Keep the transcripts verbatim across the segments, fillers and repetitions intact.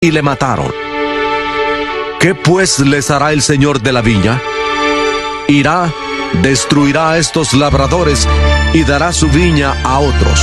y le mataron. ¿Qué pues les hará el señor de la viña? Irá, destruirá a estos labradores y dará su viña a otros.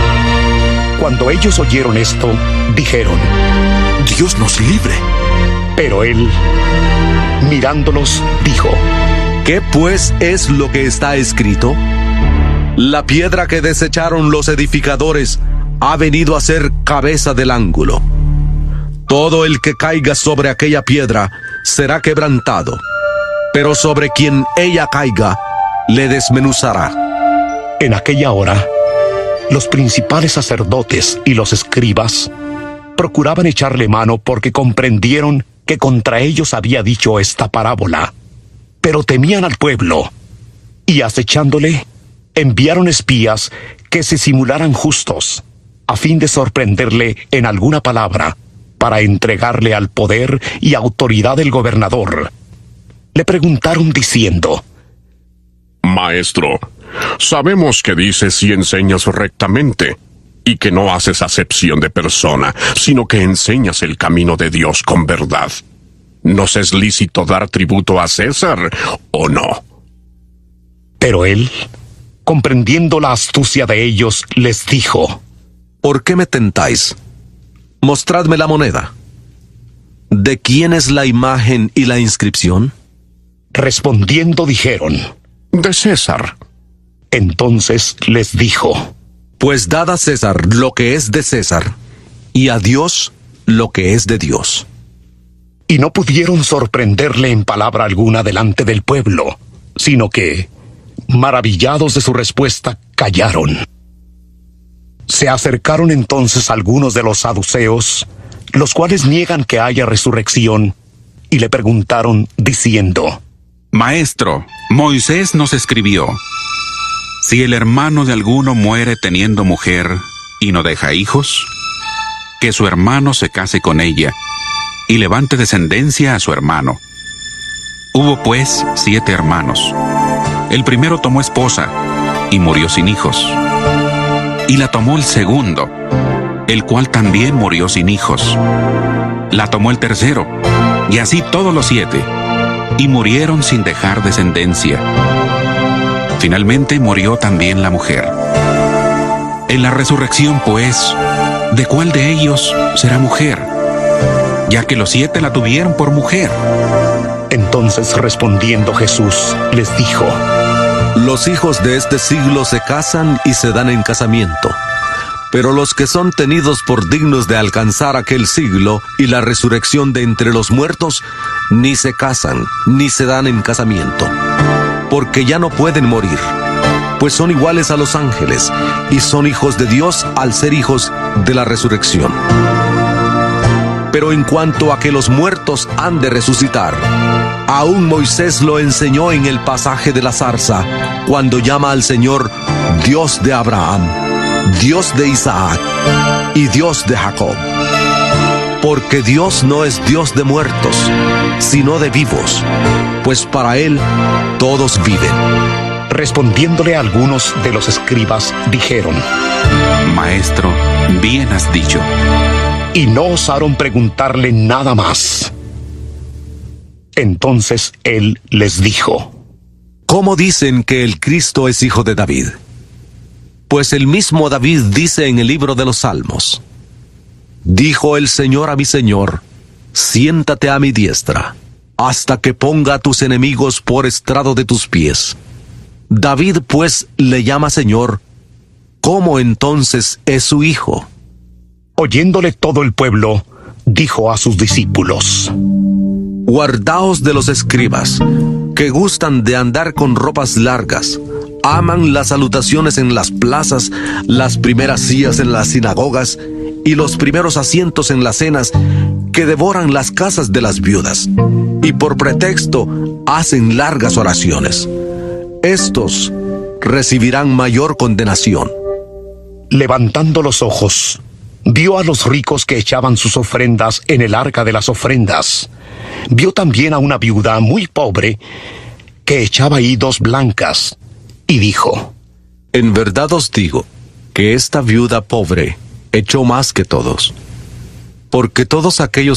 Cuando ellos oyeron esto, dijeron: Dios nos libre. Pero él, mirándolos, dijo: ¿Qué pues es lo que está escrito? La piedra que desecharon los edificadores ha venido a ser cabeza del ángulo. Todo el que caiga sobre aquella piedra será quebrantado, pero sobre quien ella caiga, le desmenuzará. En aquella hora, los principales sacerdotes y los escribas procuraban echarle mano porque comprendieron que contra ellos había dicho esta parábola, pero temían al pueblo, y acechándole, enviaron espías que se simularan justos, a fin de sorprenderle en alguna palabra, para entregarle al poder y autoridad del gobernador. Le preguntaron diciendo: Maestro, sabemos que dices y enseñas rectamente, y que no haces acepción de persona, sino que enseñas el camino de Dios con verdad. ¿Nos es lícito dar tributo a César o no? Pero él, comprendiendo la astucia de ellos, les dijo: ¿Por qué me tentáis? Mostradme la moneda. ¿De quién es la imagen y la inscripción? Respondiendo dijeron: De César. Entonces les dijo: Pues dad a César lo que es de César, y a Dios lo que es de Dios. Y no pudieron sorprenderle en palabra alguna delante del pueblo, sino que, maravillados de su respuesta, callaron. Se acercaron entonces algunos de los saduceos, los cuales niegan que haya resurrección, y le preguntaron diciendo: Maestro, Moisés nos escribió: si el hermano de alguno muere teniendo mujer y no deja hijos, que su hermano se case con ella y levante descendencia a su hermano. Hubo pues siete hermanos. El primero tomó esposa y murió sin hijos. Y la tomó el segundo, el cual también murió sin hijos. La tomó el tercero, y así todos los siete, y murieron sin dejar descendencia. Finalmente murió también la mujer. En la resurrección, pues, ¿de cuál de ellos será mujer? Ya que los siete la tuvieron por mujer. Entonces respondiendo Jesús, les dijo: Los hijos de este siglo se casan y se dan en casamiento, pero los que son tenidos por dignos de alcanzar aquel siglo y la resurrección de entre los muertos, ni se casan, ni se dan en casamiento, porque ya no pueden morir, pues son iguales a los ángeles, y son hijos de Dios al ser hijos de la resurrección. Pero en cuanto a que los muertos han de resucitar, aún Moisés lo enseñó en el pasaje de la zarza, cuando llama al Señor Dios de Abraham, Dios de Isaac y Dios de Jacob. Porque Dios no es Dios de muertos, sino de vivos, pues para Él todos viven. Respondiéndole algunos de los escribas, dijeron: Maestro, bien has dicho. Y no osaron preguntarle nada más. Entonces él les dijo: ¿Cómo dicen que el Cristo es hijo de David? Pues el mismo David dice en el libro de los Salmos: Dijo el Señor a mi Señor, siéntate a mi diestra, hasta que ponga a tus enemigos por estrado de tus pies. David pues le llama Señor, ¿cómo entonces es su hijo? Oyéndole todo el pueblo, dijo a sus discípulos: Guardaos de los escribas, que gustan de andar con ropas largas, aman las salutaciones en las plazas, las primeras sillas en las sinagogas y los primeros asientos en las cenas, que devoran las casas de las viudas, y por pretexto hacen largas oraciones. Estos recibirán mayor condenación. Levantando los ojos, vio a los ricos que echaban sus ofrendas en el arca de las ofrendas. Vio también a una viuda muy pobre que echaba ahí dos blancas, y dijo: En verdad os digo que esta viuda pobre echó más que todos, porque todos aquellos